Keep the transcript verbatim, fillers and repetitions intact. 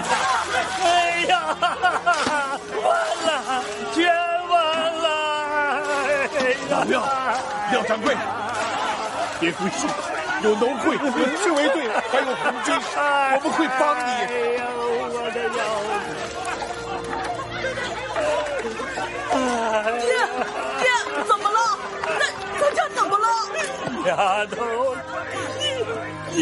哎呀，完了，全完了！ 老廖，廖掌柜，别灰心，有农会，有自卫队，还有红军，我们会帮你。 哎呀，我的腰！ 爹，爹，怎么了？这这这怎么了？ 丫头。